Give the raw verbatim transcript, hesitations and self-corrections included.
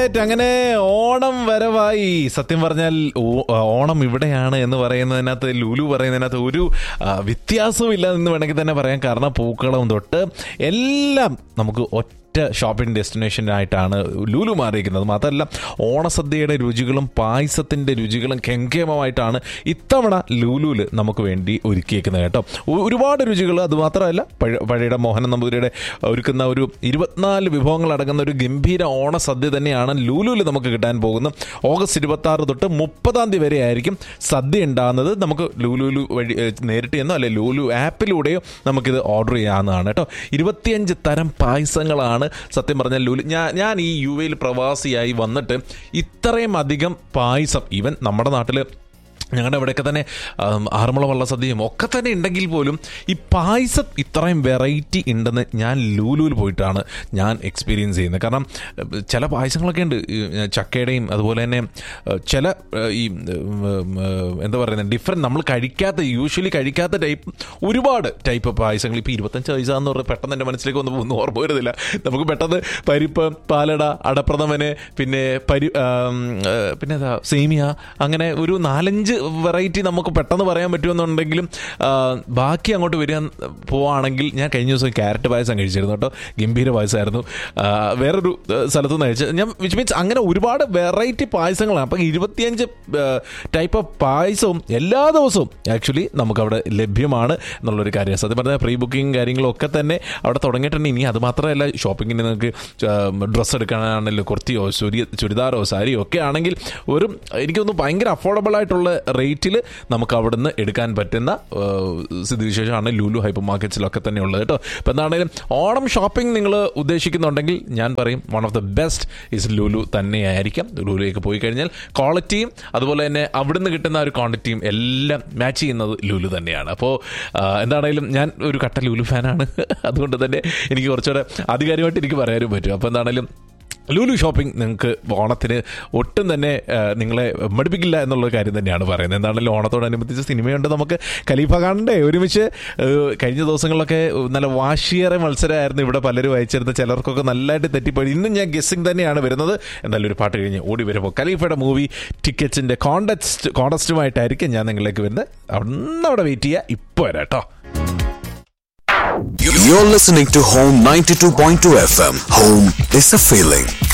Right, അങ്ങനെ ഓണം വരവായി. സത്യം പറഞ്ഞാൽ ഓണം ഇവിടെയാണ് എന്ന് പറയുന്നതിനകത്ത്, ലുലു പറയുന്നതിനകത്ത് ഒരു വ്യത്യാസവും ഇല്ല എന്ന് വേണമെങ്കിൽ തന്നെ പറയാം. കാരണം പൂക്കളം തൊട്ട് എല്ലാം നമുക്ക് ഒറ്റ ഷോപ്പിംഗ് ഡെസ്റ്റിനേഷനായിട്ടാണ് ലുലു മാറിയിരിക്കുന്നത്. മാത്രമല്ല ഓണസദ്യയുടെ രുചികളും പായസത്തിൻ്റെ രുചികളും കെങ്കേമമായിട്ടാണ് ഇത്തവണ ലുലുവിൽ നമുക്ക് വേണ്ടി ഒരുക്കിയേക്കുന്നത് കേട്ടോ. ഒരുപാട് രുചികൾ. അതുമാത്രമല്ല, പഴയുടെ മോഹനൻ നമ്പൂതിരിയുടെ ഒരുക്കുന്ന ഒരു ഇരുപത്തിനാല് വിഭവങ്ങൾ അടങ്ങുന്ന ഒരു ഗംഭീര ഓണസദ്യ തന്നെയാണ് ലുലുവിൽ നമുക്ക് കിട്ടാൻ പോകുന്നത്. ഓഗസ്റ്റ് ഇരുപത്തി ആറ് തൊട്ട് മുപ്പതാം തീയതി വരെ ആയിരിക്കും സദ്യ ഉണ്ടാകുന്നത്. നമുക്ക് ലുലു വഴി നേരിട്ട് ചെന്നോ അല്ലെ ലുലു ആപ്പിലൂടെയോ നമുക്കിത് ഓർഡർ ചെയ്യാവുന്നതാണ് കേട്ടോ. ഇരുപത്തിയഞ്ച് തരം പായസങ്ങളാണ് സത്യം പറഞ്ഞാൽ ലുലു. ഞാൻ ഞാൻ ഈ യു എയിൽ പ്രവാസിയായി വന്നിട്ട് ഇത്രയും അധികം പായസം, ഈവൻ നമ്മുടെ നാട്ടിൽ ഞങ്ങളുടെ ഇവിടെയൊക്കെ തന്നെ ആറന്മുള വള്ളസദ്യയും ഒക്കെ തന്നെ ഉണ്ടെങ്കിൽ പോലും ഈ പായസം ഇത്രയും വെറൈറ്റി ഉണ്ടെന്ന് ഞാൻ ലുലുവിൽ പോയിട്ടാണ് ഞാൻ എക്സ്പീരിയൻസ് ചെയ്യുന്നത്. കാരണം ചില പായസങ്ങളൊക്കെ ഉണ്ട്, ചക്കയുടെയും അതുപോലെ തന്നെ ചില ഈ എന്താ പറയുന്നത് ഡിഫറെൻറ്റ് നമ്മൾ കഴിക്കാത്ത, യൂഷ്വലി കഴിക്കാത്ത ടൈപ്പ് ഒരുപാട് ടൈപ്പ് പായസങ്ങൾ. ഇപ്പോൾ ഇരുപത്തഞ്ച് പൈസ എന്ന് പറഞ്ഞാൽ പെട്ടെന്ന് എൻ്റെ മനസ്സിലേക്ക് ഒന്നും ഒന്നും ഓർമ്മ വരുന്നില്ല. നമുക്ക് പെട്ടെന്ന് പരിപ്പ്, പാലട, അടപ്രഥമന്, പിന്നെ പരി പിന്നെ എന്താ സേമിയ, അങ്ങനെ ഒരു നാലഞ്ച് വെറൈറ്റി നമുക്ക് പെട്ടെന്ന് പറയാൻ പറ്റുമെന്നുണ്ടെങ്കിലും ബാക്കി അങ്ങോട്ട് വരിക പോവുകയാണെങ്കിൽ, ഞാൻ കഴിഞ്ഞ ദിവസം ക്യാരറ്റ് പായസം കഴിച്ചിരുന്നു കേട്ടോ. ഗംഭീര പായസമായിരുന്നു. വേറൊരു സ്ഥലത്ത് നിന്ന് കഴിച്ചത് ഞാൻ, വിച്ച് മീൻസ് അങ്ങനെ ഒരുപാട് വെറൈറ്റി പായസങ്ങളാണ്. അപ്പം ഇരുപത്തിയഞ്ച് ടൈപ്പ് ഓഫ് പായസവും എല്ലാ ദിവസവും ആക്ച്വലി നമുക്കവിടെ ലഭ്യമാണ് എന്നുള്ളൊരു കാര്യം. സത്യം പറഞ്ഞാൽ പ്രീ ബുക്കിംഗ് കാര്യങ്ങളൊക്കെ തന്നെ അവിടെ തുടങ്ങിയിട്ടുണ്ട്. ഇനി അത് മാത്രമല്ല, ഷോപ്പിങ്ങിന് നിങ്ങൾക്ക് ഡ്രസ്സ് എടുക്കാനാണല്ലോ, കുർത്തിയോ ചുരി ചുരിദാറോ സാരിയോ ഒക്കെ ആണെങ്കിൽ ഒരു എനിക്കൊന്ന് ഭയങ്കര അഫോർഡബിൾ ആയിട്ടുള്ള റേറ്റിൽ നമുക്ക് അവിടുന്ന് എടുക്കാൻ പറ്റുന്ന സ്ഥിതിവിശേഷമാണ് ലുലു ഹൈപ്പർ മാർക്കറ്റ്സിലൊക്കെ തന്നെ ഉള്ളത് കേട്ടോ. അപ്പോൾ എന്താണെങ്കിലും ഓണം ഷോപ്പിംഗ് നിങ്ങൾ ഉദ്ദേശിക്കുന്നുണ്ടെങ്കിൽ ഞാൻ പറയും one of the best is Lulu തന്നെയായിരിക്കും. ലുലുവിലേക്ക് പോയി കഴിഞ്ഞാൽ ക്വാളിറ്റിയും അതുപോലെ തന്നെ അവിടുന്ന് കിട്ടുന്ന ഒരു ക്വാണ്ടിറ്റിയും എല്ലാം മാച്ച് ചെയ്യുന്നത് ലുലു തന്നെയാണ്. അപ്പോൾ എന്താണെങ്കിലും ഞാൻ ഒരു കട്ട ലുലു ഫാനാണ്. അതുകൊണ്ട് തന്നെ എനിക്ക് കുറച്ചുകൂടെ ആധികാരികമായിട്ട് എനിക്ക് പറയാനും പറ്റും. അപ്പോൾ എന്താണെങ്കിലും ലുലു ഷോപ്പിംഗ് നിങ്ങൾക്ക് ഓണത്തിന് ഒട്ടും തന്നെ നിങ്ങളെ മടുപ്പിക്കില്ല എന്നുള്ള കാര്യം തന്നെയാണ് പറയുന്നത്. എന്താണെങ്കിലും ഓണത്തോടനുബന്ധിച്ച് സിനിമയുണ്ട്, നമുക്ക് ഖലീഫ കാണണ്ടേ ഒരുമിച്ച്. കഴിഞ്ഞ ദിവസങ്ങളിലൊക്കെ നല്ല വാശിയേറെ മത്സരമായിരുന്നു ഇവിടെ പലരും അയച്ചിരുന്നത്. ചിലർക്കൊക്കെ നല്ലതായിട്ട് തെറ്റിപ്പോയി. ഇന്നും ഞാൻ ഗെസ്സിങ് തന്നെയാണ് വരുന്നത്. എന്തായാലും ഒരു പാട്ട് കഴിഞ്ഞ് ഓടി വരുമ്പോൾ ഖലീഫയുടെ മൂവി ടിക്കറ്റ്സിൻ്റെ കോണ്ടസ്റ്റ് കോണ്ടസ്റ്റുമായിട്ടായിരിക്കും ഞാൻ നിങ്ങളിലേക്ക് വരുന്നത്. അവിടെ അവിടെ വെയിറ്റ് ചെയ്യുക. ഇപ്പോൾ വരാം കേട്ടോ. You're listening to Home ninety-two point two F M. Home is a feeling.